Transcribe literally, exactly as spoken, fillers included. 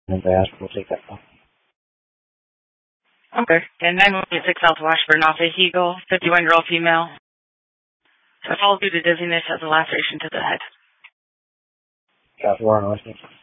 And if they ask, we'll take that one. Okay. And nine one eight six South Washburn, off a Eagle, fifty-one-year-old female. So I followed due to dizziness as a laceration to the head. Copy, we're on listening.